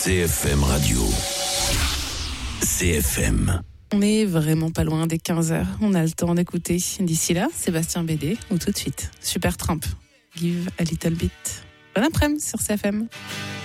CFM Radio. CFM. On est vraiment pas loin des 15h. On a le temps d'écouter. D'ici là, Sébastien Bédé ou tout de suite Supertramp. Give a little bit. Bon après-midi sur CFM.